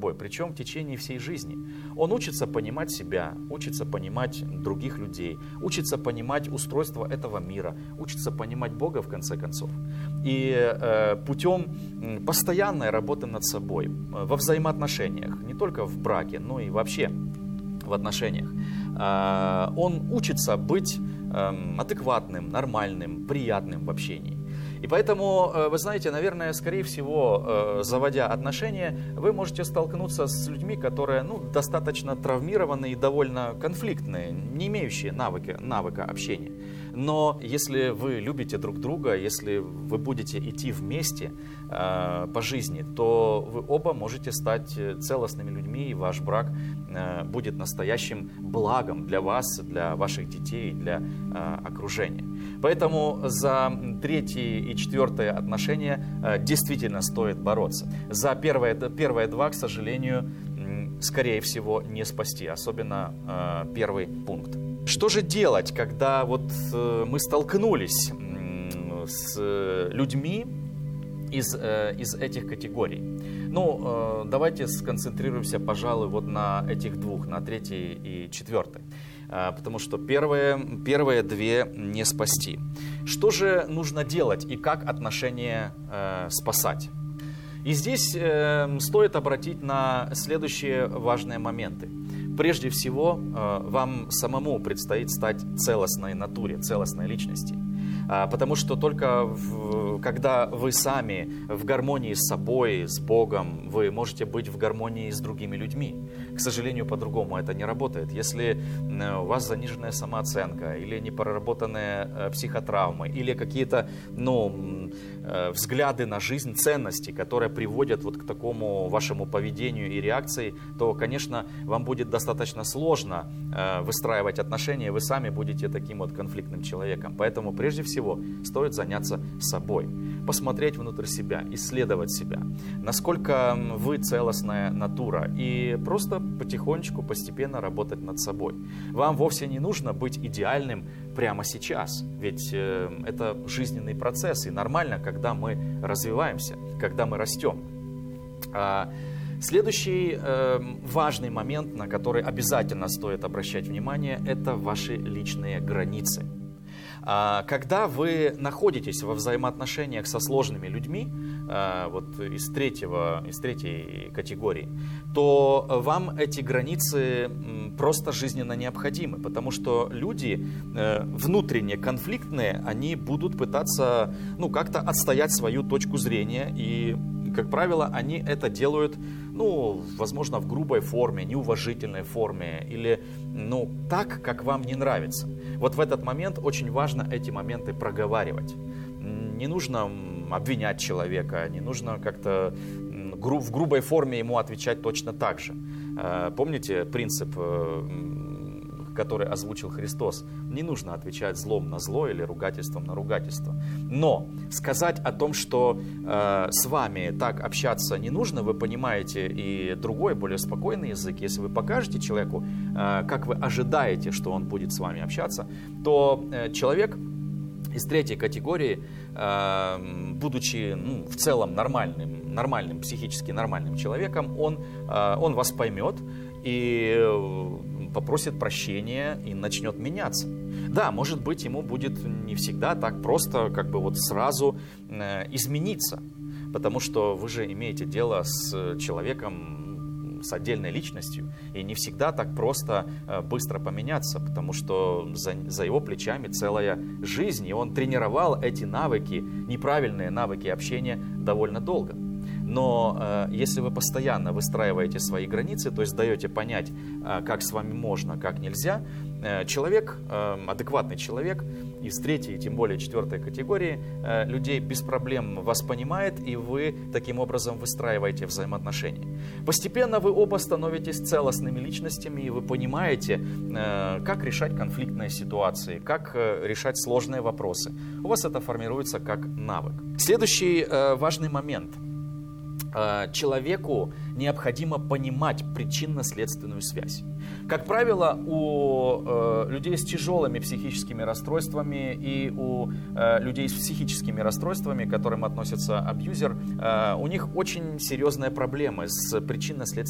собой, причем в течение всей жизни. Он учится понимать себя, учится понимать других людей, учится понимать устройство этого мира, учится понимать Бога в конце концов. И путем постоянной работы над собой, во взаимоотношениях, не только в браке, но и вообще в отношениях, он учится быть адекватным, нормальным, приятным в общении. И поэтому, вы знаете, наверное, скорее всего, заводя отношения, вы можете столкнуться с людьми, которые достаточно травмированные и довольно конфликтные, не имеющие навыка общения. Но если вы любите друг друга, если вы будете идти вместе по жизни, то вы оба можете стать целостными людьми, и ваш брак будет настоящим благом для вас, для ваших детей, для окружения. Поэтому за третье и четвертое отношения действительно стоит бороться. За первые два, к сожалению, скорее всего, не спасти, особенно первый пункт. Что же делать, когда мы столкнулись с людьми из этих категорий? Давайте сконцентрируемся, пожалуй, на этих двух, на третьей и четвертой. Потому что первые две не спасти. Что же нужно делать и как отношения спасать? И здесь стоит обратить на следующие важные моменты. Прежде всего, вам самому предстоит стать целостной натуре, целостной личности. Потому что только когда вы сами в гармонии с собой, с Богом, вы можете быть в гармонии с другими людьми. К сожалению, по-другому это не работает. Если у вас заниженная самооценка, или непроработанные психотравмы, или какие-то взгляды на жизнь, ценности, которые приводят к такому вашему поведению и реакции, то, конечно, вам будет достаточно сложно выстраивать отношения, вы сами будете таким конфликтным человеком. Поэтому, прежде всего, стоит заняться собой, посмотреть внутрь себя, исследовать себя, насколько вы целостная натура, и просто потихонечку, постепенно работать над собой. Вам вовсе не нужно быть идеальным прямо сейчас, ведь это жизненный процесс, и нормально, когда мы развиваемся, когда мы растем. Следующий важный момент, на который обязательно стоит обращать внимание, это ваши личные границы. Когда вы находитесь во взаимоотношениях со сложными людьми, из третьей категории, то вам эти границы просто жизненно необходимы, потому что люди внутренне конфликтные, они будут пытаться как-то отстоять свою точку зрения, и, как правило, они это делают, возможно, в грубой форме, неуважительной форме, или так, как вам не нравится. В этот момент очень важно эти моменты проговаривать. Не нужно обвинять человека, не нужно как-то в грубой форме ему отвечать точно так же. Помните принцип, который озвучил Христос? Не нужно отвечать злом на зло или ругательством на ругательство. Но сказать о том, что с вами так общаться не нужно, вы понимаете и другой, более спокойный язык. Если вы покажете человеку, как вы ожидаете, что он будет с вами общаться, то человек из третьей категории, будучи в целом нормальным, психически нормальным человеком, он вас поймет и попросит прощения и начнет меняться. Да, может быть, ему будет не всегда так просто сразу измениться, потому что вы же имеете дело с человеком, с отдельной личностью, и не всегда так просто быстро поменяться, потому что за его плечами целая жизнь, и он тренировал эти навыки, неправильные навыки общения довольно долго. Но если вы постоянно выстраиваете свои границы, то есть даете понять, как с вами можно, как нельзя, человек, адекватный человек из третьей, тем более четвертой категории людей без проблем вас понимает, и вы таким образом выстраиваете взаимоотношения. Постепенно вы оба становитесь целостными личностями, и вы понимаете, как решать конфликтные ситуации, как решать сложные вопросы. У вас это формируется как навык. Следующий важный момент. Человеку необходимо понимать причинно-следственную связь. Как правило, у людей с тяжелыми психическими расстройствами и у людей с психическими расстройствами, к которым относится абьюзер, у них очень серьезные проблемы с причинно-следственной